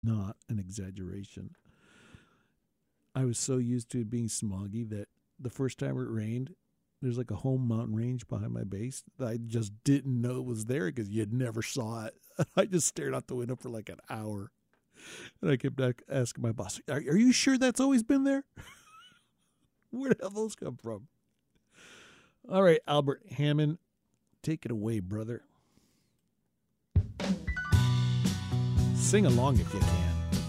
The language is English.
not an exaggeration. I was so used to it being smoggy that the first time it rained, there's like a whole mountain range behind my base that I just didn't know it was there because you never saw it. I just stared out the window for like an hour. And I kept asking my boss, are you sure that's always been there? Where the hell those come from? All right, Albert Hammond, take it away, brother. Sing along if you can.